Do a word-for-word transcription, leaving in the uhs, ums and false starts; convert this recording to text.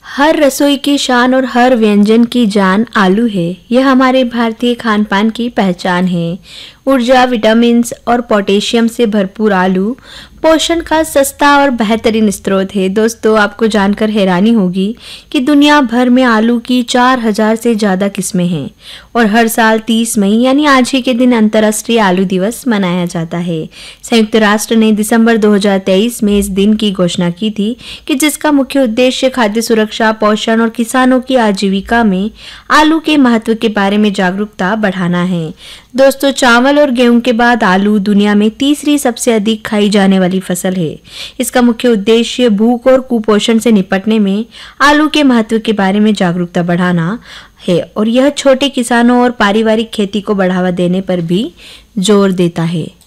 हर रसोई की शान और हर व्यंजन की जान आलू है। यह हमारे भारतीय खान पान की पहचान है। ऊर्जा, विटामिन्स और पोटेशियम से भरपूर आलू पोषण का सस्ता और बेहतरीन स्रोत है। दोस्तों, आपको जानकर हैरानी होगी कि दुनिया भर में आलू की चार हज़ार से ज़्यादा किस्में हैं और हर साल तीस मई यानी आज ही के दिन अंतर्राष्ट्रीय आलू दिवस मनाया जाता है। संयुक्त राष्ट्र ने दिसंबर दो हज़ार तेईस में इस दिन की घोषणा की थी कि जिसका मुख्य उद्देश्य खाद्य सुरक्षा, पोषण और किसानों की आजीविका में आलू के महत्व के बारे में जागरूकता बढ़ाना है। दोस्तों, चावल और गेहूं के बाद आलू दुनिया में तीसरी सबसे अधिक खाई जाने वाली फसल है। इसका मुख्य उद्देश्य भूख और कुपोषण से निपटने में आलू के महत्व के बारे में जागरूकता बढ़ाना है और यह छोटे किसानों और पारिवारिक खेती को बढ़ावा देने पर भी जोर देता है।